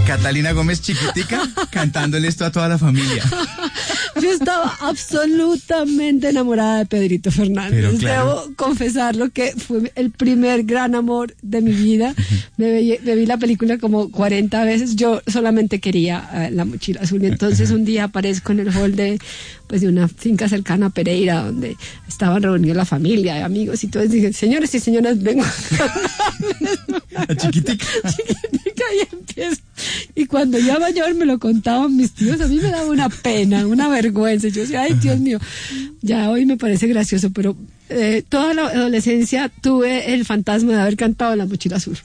Catalina Gómez chiquitica cantándole esto a toda la familia. Yo estaba absolutamente enamorada de Pedrito Fernández. Pero claro. Debo confesarlo que fue el primer gran amor de mi vida. Me vi la película como 40 veces. Yo solamente quería La Mochila Azul. Y entonces un día aparezco en el hall de una finca cercana a Pereira, donde estaban reunidos la familia, amigos y todo. Y dije, señores y señoras, vengo a cantarles. Chiquitica. Chiquitica, y empiezo. Y cuando ya mayor me lo contaban mis tíos, a mí me daba una pena, una vergüenza. Yo decía, ay, Dios mío, ya hoy me parece gracioso, pero toda la adolescencia tuve el fantasma de haber cantado La Mochila Azul.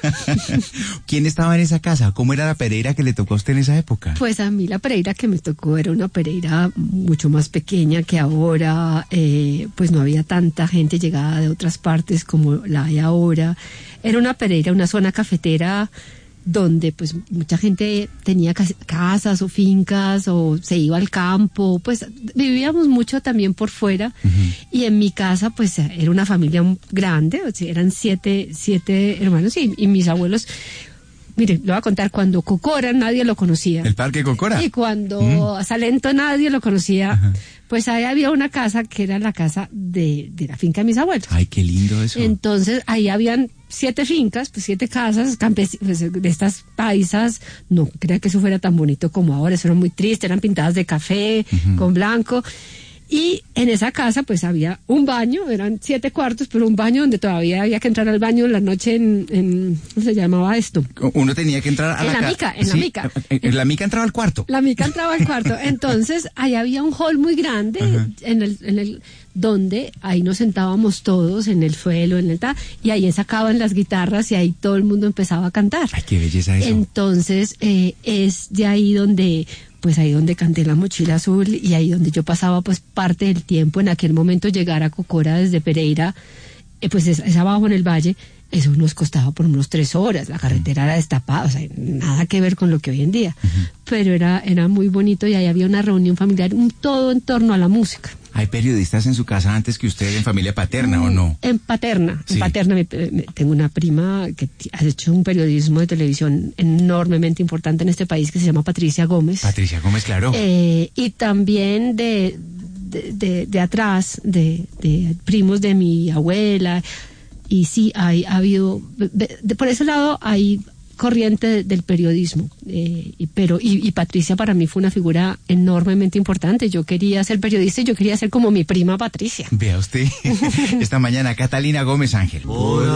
¿Quién estaba en esa casa? ¿Cómo era la Pereira que le tocó a usted en esa época? Pues a mí la Pereira que me tocó era una Pereira mucho más pequeña que ahora, pues no había tanta gente llegada de otras partes como la hay ahora. Era una Pereira, una zona cafetera donde pues mucha gente tenía casas o fincas o se iba al campo, pues vivíamos mucho también por fuera. Y en mi casa pues era una familia grande, o sea, eran siete hermanos y mis abuelos. Mire, le voy a contar, cuando Cocora nadie lo conocía. ¿El Parque Cocora? Y cuando Salento nadie lo conocía. Ajá. Pues ahí había una casa que era la casa de la finca de mis abuelos. Ay, qué lindo eso. Entonces ahí habían 7 fincas, pues 7 casas pues, de estas paisas. No creía que eso fuera tan bonito como ahora, eso era muy triste, eran pintadas de café con blanco. Y en esa casa pues había un baño, eran 7 cuartos, pero un baño donde todavía había que entrar al baño en la noche en ¿cómo se llamaba esto? Uno tenía que entrar a la mica. La mica entraba al cuarto. La mica entraba al cuarto. Entonces ahí había un hall muy grande en el donde ahí nos sentábamos todos en el suelo, y ahí sacaban las guitarras y ahí todo el mundo empezaba a cantar. Ay, qué belleza eso. Entonces es de ahí donde canté La Mochila Azul, y ahí donde yo pasaba pues parte del tiempo. En aquel momento llegar a Cocora desde Pereira, pues es abajo en el valle, eso nos costaba por unos 3 horas, la carretera era destapada, o sea, nada que ver con lo que hoy en día, pero era muy bonito, y ahí había una reunión familiar, todo en torno a la música. ¿Hay periodistas en su casa antes que usted, en familia paterna o no? En paterna, Sí. Tengo una prima que ha hecho un periodismo de televisión enormemente importante en este país, que se llama Patricia Gómez. Patricia Gómez, claro. Y también de atrás, de primos de mi abuela, y sí, ha habido, por ese lado hay corriente del periodismo, pero Patricia para mí fue una figura enormemente importante. Yo quería ser periodista y yo quería ser como mi prima Patricia. Vea usted, esta mañana Catalina Gómez Ángel.